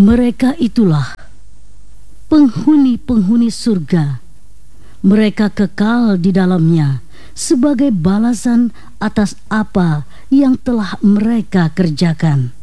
Mereka itulah penghuni-penghuni surga. Mereka kekal di dalamnya sebagai balasan atas apa yang telah mereka kerjakan.